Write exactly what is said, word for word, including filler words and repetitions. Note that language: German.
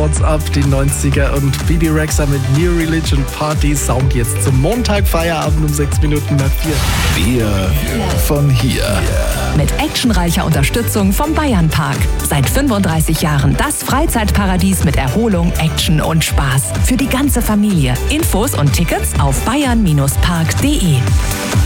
What's Up, die neunziger und B B Rexha mit New Religion Party Sound jetzt zum Montag, Feierabend um sechs Minuten nach vier. Wir von hier. Mit actionreicher Unterstützung vom Bayernpark. Seit fünfunddreißig Jahren das Freizeitparadies mit Erholung, Action und Spaß. Für die ganze Familie. Infos und Tickets auf bayern Bindestrich park punkt de.